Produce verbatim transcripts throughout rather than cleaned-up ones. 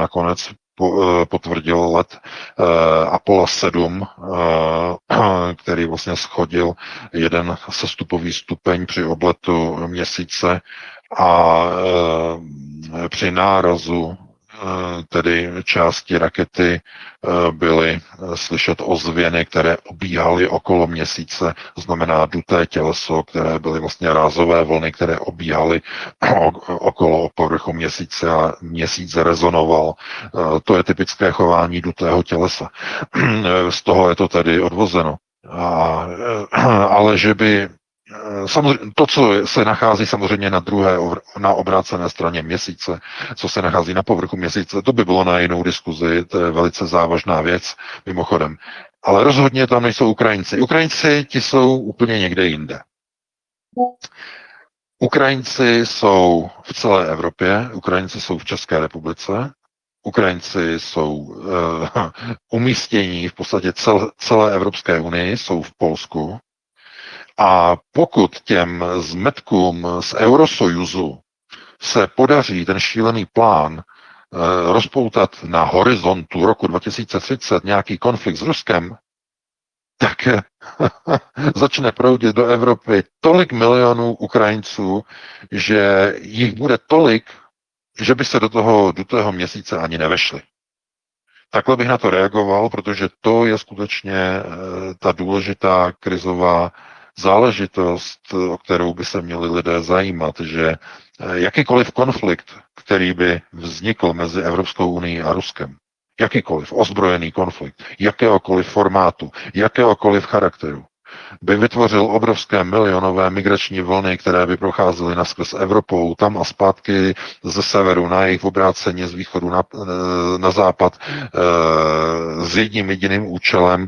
nakonec potvrdil let Apollo sedm, který vlastně schodil jeden sestupový stupeň při obletu měsíce a při nárazu tedy části rakety byly slyšet ozvěny, které obíhaly okolo měsíce, to znamená duté těleso, které byly vlastně rázové vlny, které obíhaly okolo povrchu měsíce a měsíc rezonoval. To je typické chování dutého tělesa. Z toho je to tedy odvozeno. A, ale že by samozřejmě, to, co se nachází samozřejmě na druhé, na obrácené straně měsíce, co se nachází na povrchu měsíce, to by bylo na jinou diskuzi, to je velice závažná věc, mimochodem. Ale rozhodně tam nejsou Ukrajinci. Ukrajinci, ti jsou úplně někde jinde. Ukrajinci jsou v celé Evropě, Ukrajinci jsou v České republice, Ukrajinci jsou uh, umístění v podstatě cel, celé Evropské unii, jsou v Polsku. A pokud těm zmetkům z Eurosojuzu se podaří ten šílený plán e, rozpoutat na horizontu roku dva tisíce třicet nějaký konflikt s Ruskem, tak začne proudit do Evropy tolik milionů Ukrajinců, že jich bude tolik, že by se do toho, do toho měsíce ani nevešli. Takhle bych na to reagoval, protože to je skutečně e, ta důležitá krizová záležitost, o kterou by se měli lidé zajímat, že jakýkoliv konflikt, který by vznikl mezi Evropskou unii a Ruskem, jakýkoliv ozbrojený konflikt, jakéhokoliv formátu, jakéhokoliv charakteru, by vytvořil obrovské milionové migrační vlny, které by procházely naskrz Evropou, tam a zpátky ze severu na jih, v obráceně z východu na, na západ, s jedním jediným účelem,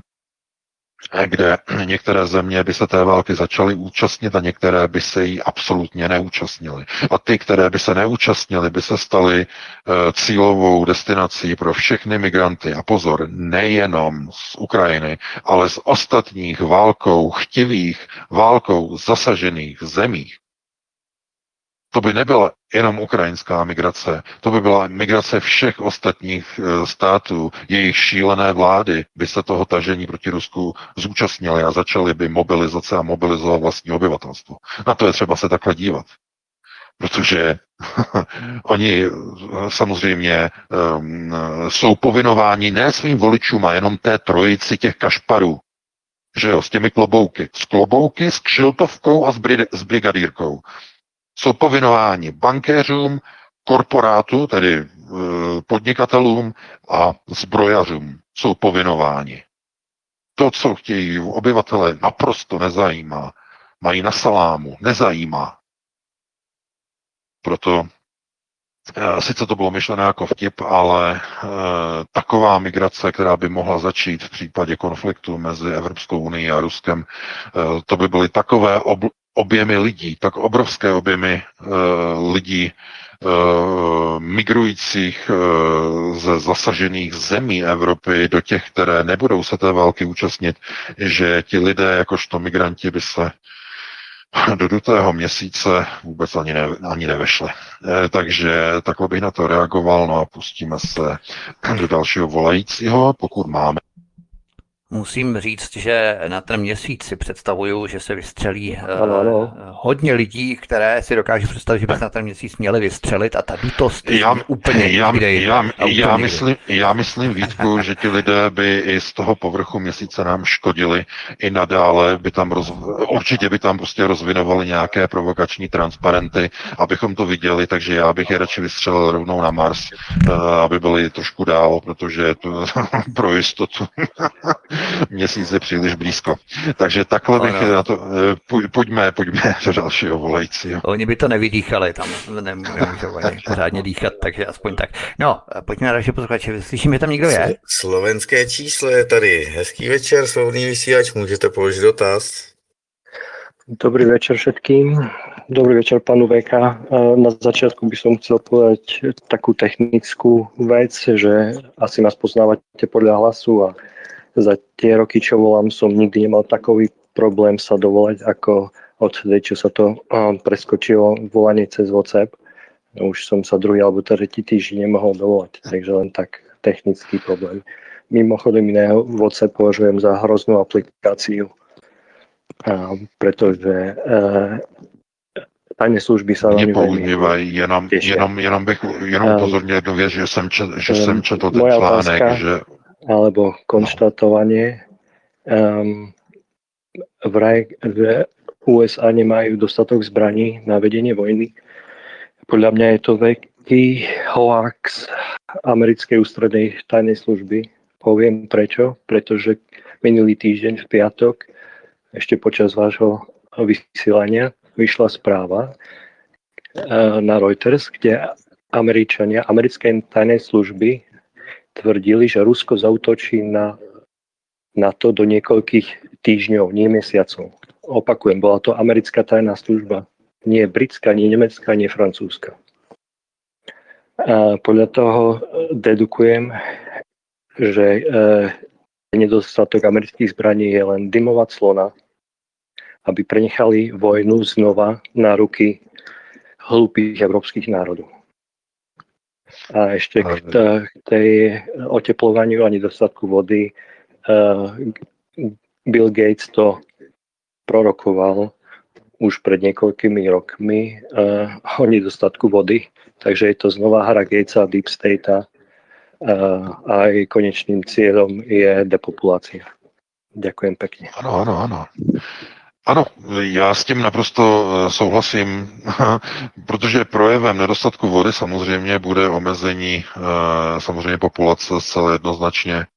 kde některé země by se té války začaly účastnit a některé by se jí absolutně neúčastnily. A ty, které by se neúčastnily, by se staly cílovou destinací pro všechny migranty. A pozor, nejenom z Ukrajiny, ale z ostatních válkou chtivých, válkou zasažených zemích. To by nebyla jenom ukrajinská migrace, to by byla migrace všech ostatních států, jejich šílené vlády by se toho tažení proti Rusku zúčastnily a začaly by mobilizace a mobilizovat vlastní obyvatelstvo. Na to je třeba se takhle dívat. Protože oni samozřejmě um, jsou povinováni ne svým voličům a jenom té trojici těch kašparů, že jo, s těmi klobouky. S klobouky, s kšiltovkou a s, bri- s brigadírkou. Jsou povinováni bankéřům, korporátu, tedy e, podnikatelům a zbrojařům. Jsou povinováni. To, co chtějí obyvatele, naprosto nezajímá. Mají na salámu, nezajímá. Proto e, sice to bylo myšlené jako vtip, ale e, taková migrace, která by mohla začít v případě konfliktu mezi Evropskou unií a Ruskem, e, to by byly takové obl- objemy lidí, tak obrovské objemy uh, lidí uh, migrujících uh, ze zasažených zemí Evropy do těch, které nebudou se té války účastnit, že ti lidé jakožto migranti by se do dutého měsíce vůbec ani, ne, ani nevešli. E, takže takhle bych na to reagoval, no a pustíme se do dalšího volajícího, pokud máme. Musím říct, že na ten měsíc si představuju, že se vystřelí ano, ano. hodně lidí, které si dokážu představit, že by se na ten měsíc měli vystřelit a ta dutost je já, úplně já, někde já, já, úplně já, někde. myslím, já myslím, Vítku, že ti lidé by i z toho povrchu měsíce nám škodili i nadále, by tam roz, určitě by tam prostě rozvinovali nějaké provokační transparenty, abychom to viděli, takže já bych je radši vystřelil rovnou na Mars, aby byli trošku dál, protože to pro jistotu měsíc je příliš blízko. Takže takhle bych Ono. na to, pojďme, pojďme do dalšího volajícího. Oni by to nevydýchali, tam nemůžou ani pořádně dýchat, takže aspoň tak. No, pojďme na další posluchače, slyším, že tam někdo je? Slovenské číslo je tady. Hezký večer, Slobodný vysílač, můžete položit dotaz. Dobrý večer všetkým. Dobrý večer pánu vé ká. Na začiatku by som chcel povedať takú technickú vec, že asi nás poznávate podľa hlasu a za tie roky, čo volám, som nikdy nemal takový problém sa dovolať, ako odtedy, čo sa to preskočilo volanie cez WhatsApp. Už som sa druhý alebo tretí týždeň nemohol dovolať, takže len tak technický problém. Mimochodom iného WhatsApp považujem za hroznú aplikáciu, a pretože e, tajné služby sa na ňu Nepoužívaj, jenom, jenom, jenom bych jenom upozornil jednu věc, že jsem, čet, že jsem četl ten článek, otázka, že... alebo konštatovanie, um, vraj v U S A nemajú dostatok zbraní na vedenie vojny. Podľa mňa je to veľký hoax americkej ústrednej tajnej služby. Poviem prečo, pretože minulý týždeň v piatok, ešte počas vášho vysielania, vyšla správa na Reuters, kde Američania, americké tajné služby tvrdili, že Rusko zaútočí na NATO do niekoľkých týždňov, nie mesiacov. Opakujem, bola to americká tajná služba. Nie britská, nie nemecká, nie francúzska. A podľa toho dedukujem, že e, nedostatok amerických zbraní je len dymová clona, aby prenechali vojnu znova na ruky hlúpých európskych národov. A ešte k, t- k tej oteplovaniu a nedostatku vody uh, Bill Gates to prorokoval už pred niekoľkými rokmi uh, o nedostatku vody, takže je to znova hra Gatesa a Deep State uh, a jej konečným cieľom je depopulácia. Ďakujem pekne. Ano, ano, ano. Ano, já s tím naprosto souhlasím, protože projevem nedostatku vody samozřejmě bude omezení samozřejmě populace zcela jednoznačně.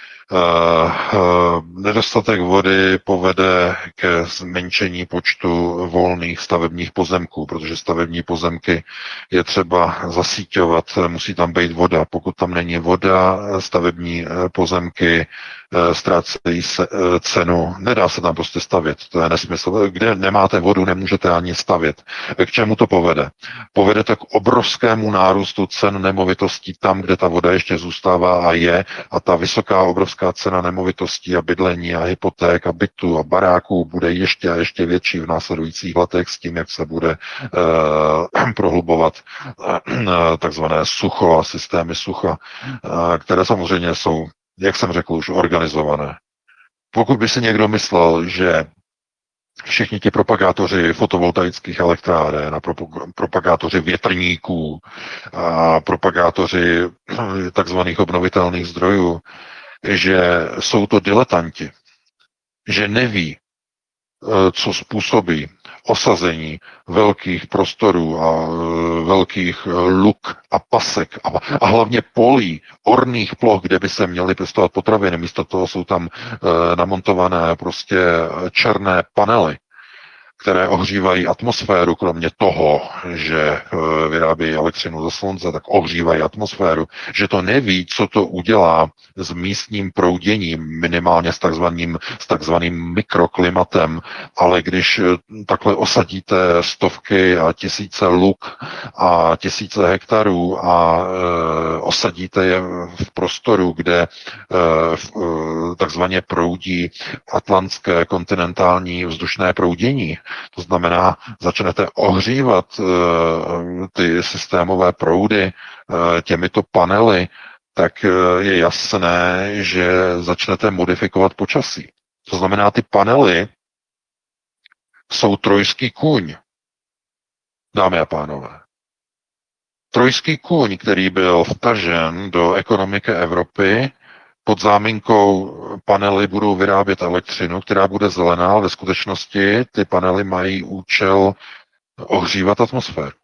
Nedostatek vody povede ke zmenšení počtu volných stavebních pozemků, protože stavební pozemky je třeba zasíťovat, musí tam být voda. Pokud tam není voda, stavební pozemky ztrácejí cenu, nedá se tam prostě stavět, to je nesmysl. Kde nemáte vodu, nemůžete ani stavět. K čemu to povede? Povede to k obrovskému nárůstu cen nemovitostí tam, kde ta voda ještě zůstává a je, a ta vysoká obrovská cena nemovitostí a bydlení a hypoték a bytů a baráků bude ještě a ještě větší v následujících letech s tím, jak se bude eh, prohlubovat eh, takzvané sucho a systémy sucha, eh, které samozřejmě jsou, jak jsem řekl, už organizované. Pokud by si někdo myslel, že všichni ti propagátoři fotovoltaických elektráren a propagátoři větrníků a propagátoři takzvaných obnovitelných zdrojů, že jsou to diletanti, že neví, co způsobí osazení velkých prostorů a velkých luk a pasek a, a hlavně polí, orných ploch, kde by se měly pěstovat potraviny. Místo toho jsou tam e, namontované prostě černé panely, které ohřívají atmosféru, kromě toho, že vyrábí elektřinu ze slunce, tak ohřívají atmosféru, že to neví, co to udělá s místním prouděním, minimálně s takzvaným, s takzvaným mikroklimatem, ale když takhle osadíte stovky a tisíce luk a tisíce hektarů a e, osadíte je v prostoru, kde e, takzvaně proudí atlantské kontinentální vzdušné proudění, to znamená, začnete ohřívat uh, ty systémové proudy uh, těmito panely, tak uh, je jasné, že začnete modifikovat počasí. To znamená, ty panely jsou trojský kůň, dámy a pánové. Trojský kůň, který byl vtažen do ekonomiky Evropy, pod záminkou panely budou vyrábět elektřinu, která bude zelená, ale ve skutečnosti ty panely mají účel ohřívat atmosféru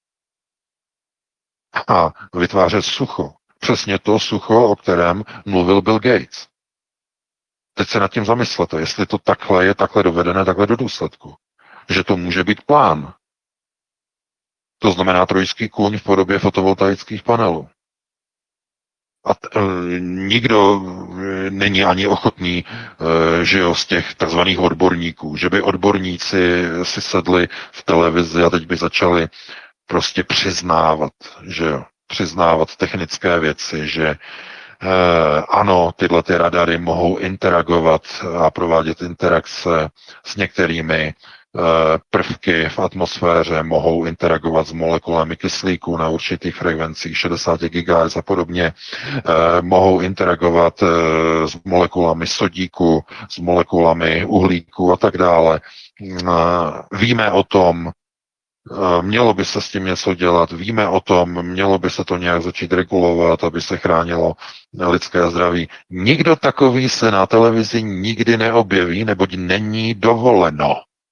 a vytvářet sucho. Přesně to sucho, o kterém mluvil Bill Gates. Teď se nad tím zamyslete, jestli to takhle je takhle dovedené, takhle do důsledku. Že to může být plán. To znamená trojský kůň v podobě fotovoltaických panelů. A t, e, nikdo není ani ochotný, e, že jo, z těch takzvaných odborníků, že by odborníci si sedli v televizi a teď by začali prostě přiznávat, že jo, přiznávat technické věci, že e, ano, tyhle ty radary mohou interagovat a provádět interakce s některými prvky v atmosféře mohou interagovat s molekulami kyslíku na určitých frekvencích šedesát gigahertzů a podobně, mohou interagovat s molekulami sodíku, s molekulami uhlíku a tak dále. Víme o tom, mělo by se s tím něco dělat, víme o tom, mělo by se to nějak začít regulovat, aby se chránilo lidské zdraví. Nikdo takový se na televizi nikdy neobjeví, neboť není dovoleno.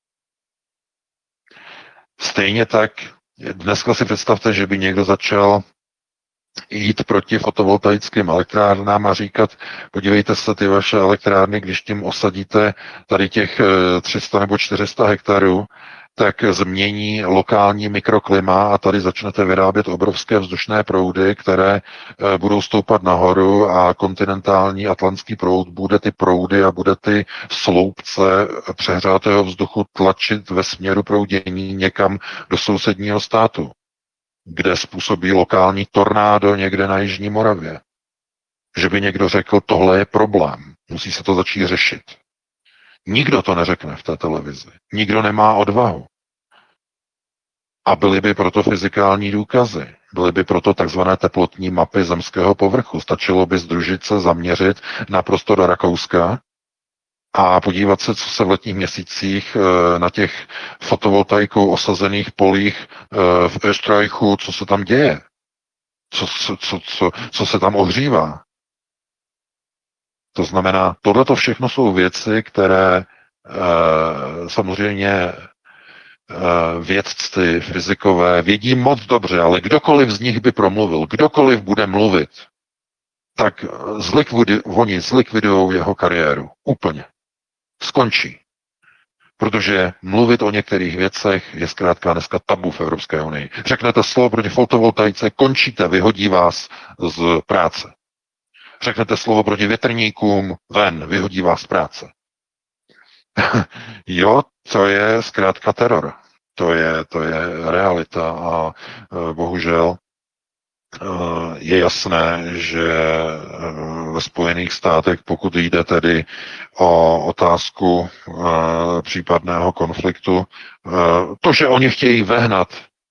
Stejně tak dneska si představte, že by někdo začal jít proti fotovoltaickým elektrárnám a říkat, podívejte se, ty vaše elektrárny, když tím osadíte tady těch tři sta nebo čtyři sta hektarů, tak změní lokální mikroklima a tady začnete vyrábět obrovské vzdušné proudy, které budou stoupat nahoru a kontinentální atlantský proud bude ty proudy a bude ty sloupce přehřátého vzduchu tlačit ve směru proudění někam do sousedního státu, kde způsobí lokální tornádo někde na Jižní Moravě. Že by někdo řekl, tohle je problém, musí se to začít řešit. Nikdo to neřekne v té televizi. Nikdo nemá odvahu. A byly by proto fyzikální důkazy. Byly by proto takzvané teplotní mapy zemského povrchu. Stačilo by sdružit se, zaměřit na prostor Rakouska a podívat se, co se v letních měsících na těch fotovoltaikou osazených polích v Österreichu, co se tam děje. Co, co, co, co, co se tam ohřívá. To znamená, tohleto všechno jsou věci, které e, samozřejmě e, vědci, fyzikové vědí moc dobře, ale kdokoliv z nich by promluvil, kdokoliv bude mluvit, tak zlikvidi, oni zlikvidují jeho kariéru. Úplně. Skončí. Protože mluvit o některých věcech je zkrátka dneska tabu v Evropské unii. Řeknete slovo proti fotovoltaice, končíte, vyhodí vás z práce. Řeknete slovo proti větrníkům, ven, vyhodí vás z práce. Jo, to je zkrátka teror. To je, to je realita a bohužel je jasné, že ve Spojených státech, pokud jde tedy o otázku případného konfliktu, to, že oni chtějí vehnat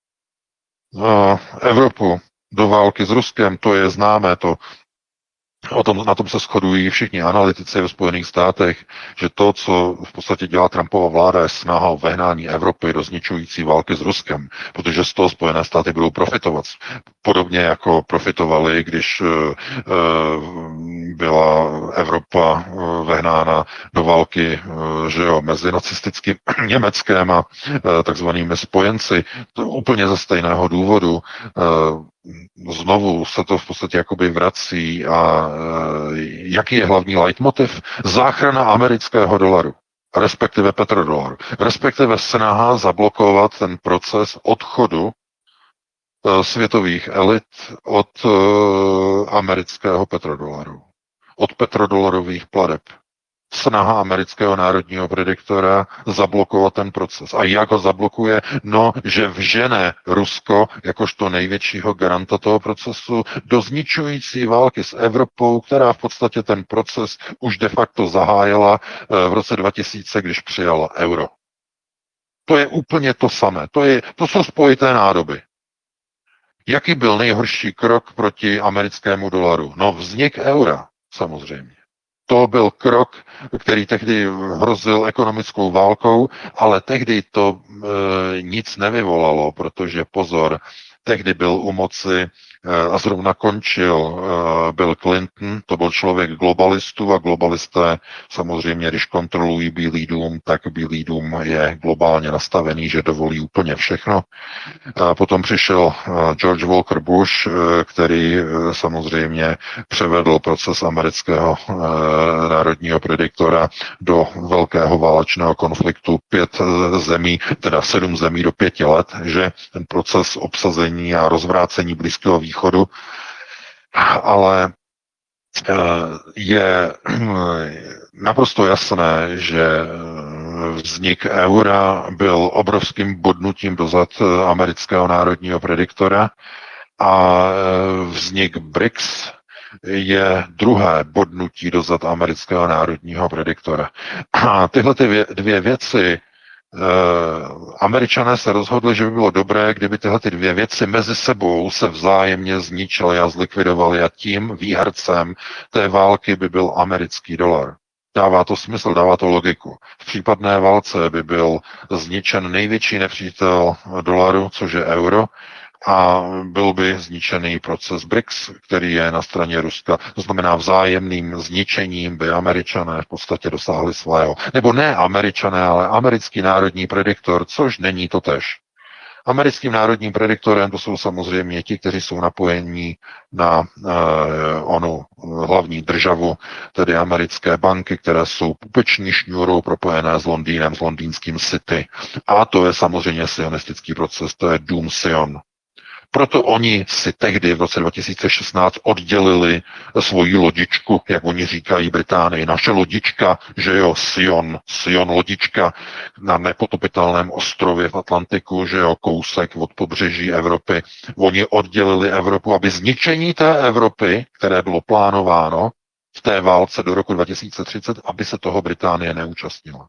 Evropu do války s Ruskem, to je známé, to O tom, na tom se shodují všichni analytici ve Spojených státech, že to, co v podstatě dělá Trumpova vláda, je snaha o vehnání Evropy do zničující války s Ruskem, protože z toho Spojené státy budou profitovat. Podobně jako profitovali, když uh, byla Evropa uh, vehnána do války uh, že jo, mezi nacistickým Německem a uh, takzvanými spojenci. To úplně ze stejného důvodu. Uh, Znovu se to v podstatě jakoby vrací a e, jaký je hlavní leitmotiv? Záchrana amerického dolaru, respektive petrodolaru, respektive snaha zablokovat ten proces odchodu e, světových elit od e, amerického petrodolaru, od petrodolarových plateb. Snaha amerického národního prediktora zablokovat ten proces. A jak ho zablokuje? No, že vžene Rusko, jakožto největšího garanta toho procesu, do zničující války s Evropou, která v podstatě ten proces už de facto zahájila v roce dva tisíce, když přijala euro. To je úplně to samé. To, je, to jsou spojité nádoby. Jaký byl nejhorší krok proti americkému dolaru? No, vznik eura, samozřejmě. To byl krok, který tehdy hrozil ekonomickou válkou, ale tehdy to e, nic nevyvolalo, protože pozor, tehdy byl u moci e, a zrovna končil e, Bill Clinton, to byl člověk globalistů a globalisté samozřejmě, když kontrolují Bílý dům, tak Bílý dům je globálně nastavený, že dovolí úplně všechno. A potom přišel George Walker Bush, který samozřejmě převedl proces amerického národního prediktora do velkého válečného konfliktu pět zemí, teda sedm zemí do pěti let, že ten proces obsazení a rozvrácení Blízkého východu, ale je naprosto jasné, že vznik eura byl obrovským bodnutím dozad amerického národního prediktora a vznik B R I C S je druhé bodnutí dozad amerického národního prediktora. A tyhle ty dvě věci Američané se rozhodli, že by bylo dobré, kdyby tyhle ty dvě věci mezi sebou se vzájemně zničily a zlikvidovaly a tím výhercem té války by byl americký dolar. Dává to smysl, dává to logiku. V případné válce by byl zničen největší nepřítel dolaru, což je euro, a byl by zničený proces B R I C S, který je na straně Ruska. To znamená vzájemným zničením by Američané v podstatě dosáhli svého. Nebo ne Američané, ale americký národní prediktor, což není to tež. Americkým národním prediktorem to jsou samozřejmě ti, kteří jsou napojení na eh, onu hlavní državu, tedy americké banky, které jsou pupeční šňůrou propojené s Londýnem, s londýnským City. A to je samozřejmě sionistický proces, to je Dům Sion. Proto oni si tehdy v roce dva tisíce šestnáct oddělili svoji lodičku, jak oni říkají Británii. Naše lodička, že jo, Sion, Sion lodička na nepotopitelném ostrově v Atlantiku, že jo, kousek od pobřeží Evropy. Oni oddělili Evropu, aby zničení té Evropy, které bylo plánováno v té válce do roku dva tisíce třicet, aby se toho Británie neúčastnila.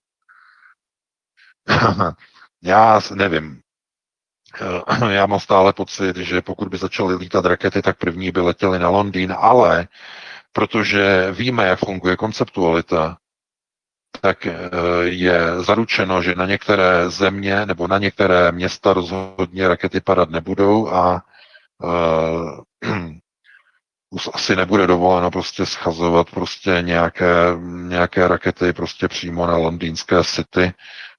Já nevím. Já mám stále pocit, že pokud by začaly lítat rakety, tak první by letěly na Londýn, ale protože víme, jak funguje konceptualita, tak je zaručeno, že na některé země nebo na některé města rozhodně rakety padat nebudou a uh, už asi nebude dovoleno prostě schazovat prostě nějaké, nějaké rakety prostě přímo na londýnské City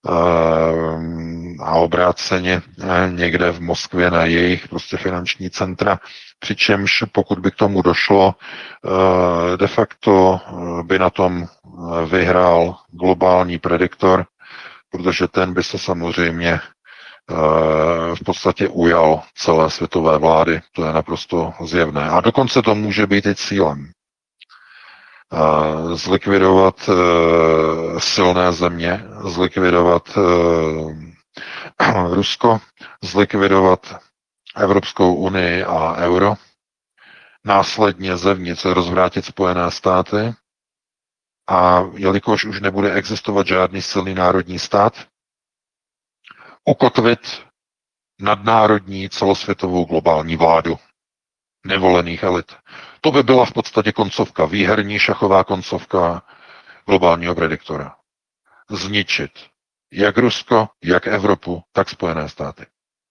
a obráceně někde v Moskvě na jejich prostě finanční centra, přičemž pokud by k tomu došlo, de facto by na tom vyhrál globální prediktor, protože ten by se samozřejmě v podstatě ujal celé světové vlády, to je naprosto zjevné. A dokonce to může být i cílem. Zlikvidovat silné země, zlikvidovat Rusko, zlikvidovat Evropskou unii a euro, následně zevnitř rozvrátit Spojené státy a jelikož už nebude existovat žádný silný národní stát, ukotvit nadnárodní celosvětovou globální vládu nevolených elit. To by byla v podstatě koncovka, výherní šachová koncovka globálního prediktora. Zničit jak Rusko, jak Evropu, tak Spojené státy.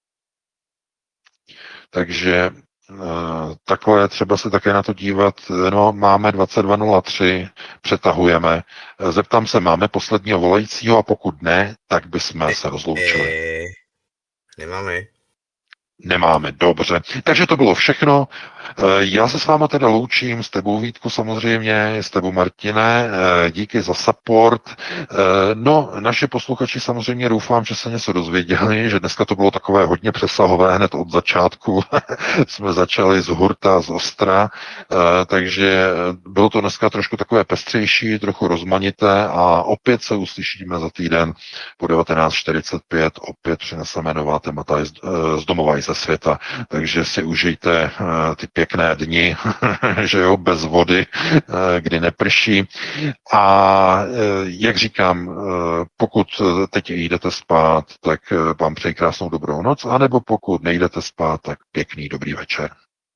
Takže takhle třeba se také na to dívat, no máme dvacet dva nula tři, přetahujeme. Zeptám se, máme posledního volajícího a pokud ne, tak bychom se rozloučili. Nemáme. Nemáme, dobře. Takže to bylo všechno. Já se s váma teda loučím, s tebou Vítku samozřejmě, s tebou Martine, díky za support. No, naše posluchači samozřejmě doufám, že se něco dozvěděli, že dneska to bylo takové hodně přesahové, hned od začátku jsme začali z hurta, z ostra, takže bylo to dneska trošku takové pestřejší, trochu rozmanité a opět se uslyšíme za týden po devatenáct čtyřicet pět, opět přineseme nová témata z domova i ze světa, takže si užijte ty pěkné dni, že jo, bez vody, kdy neprší. A jak říkám, pokud teď jdete spát, tak vám přeji krásnou dobrou noc, anebo pokud nejdete spát, tak pěkný dobrý večer.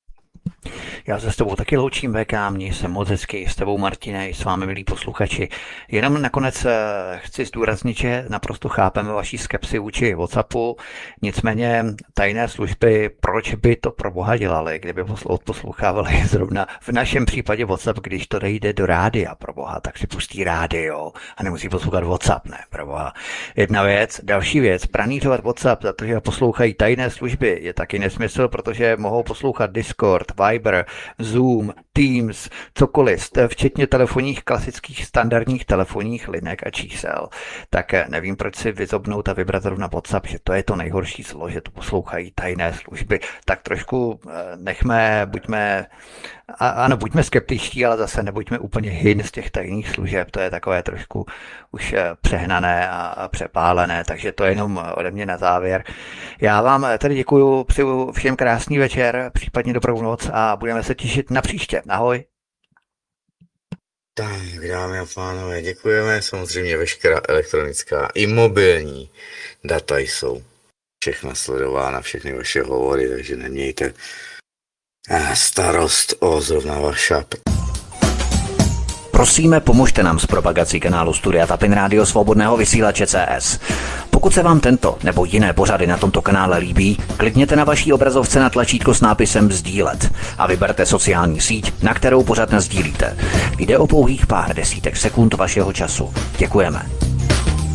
Já se s tebou taky loučím, V K, měj se moc hezky, s tebou Martine i s vámi, milí posluchači. Jenom nakonec chci zdůraznit, že naprosto chápeme vaši skepsi vůči WhatsAppu, nicméně tajné služby, proč by to pro boha dělali, kdyby odposlouchávali zrovna v našem případě WhatsApp, když to jde do rádia, pro boha, tak si pustí rádio a nemusí poslouchat WhatsApp, ne, pro boha. Jedna věc, další věc, pranířovat WhatsApp, protože poslouchají tajné služby, je taky nesmysl, protože mohou poslouchat Discord, Viber, Zoom, Teams, cokoliv, včetně telefonních, klasických standardních telefonních linek a čísel. Tak nevím, proč si vyzobnout a vybrat zrovna WhatsApp, že to je to nejhorší zlo, že to poslouchají tajné služby. Tak trošku nechme, buďme, ano, buďme skeptičtí, ale zase nebuďme úplně hin z těch tajných služeb. To je takové trošku už přehnané a přepálené, takže to je jenom ode mě na závěr. Já vám tady děkuju, přeju všem krásný večer, případně dobrou noc a budeme se těšit na příště. Ahoj. Tak, dámy a pánové, děkujeme. Samozřejmě veškerá elektronická i mobilní data jsou všechna sledována, všechny vaše hovory, takže nemějte starost o zrovna vaša. Prosíme, pomožte nám s propagací kanálu Studia Tapin Rádio Svobodného vysílače C S. Pokud se vám tento nebo jiné pořady na tomto kanále líbí, klikněte na vaší obrazovce na tlačítko s nápisem sdílet a vyberte sociální síť, na kterou pořad nasdílíte. Jde o pouhých pár desítek sekund vašeho času. Děkujeme.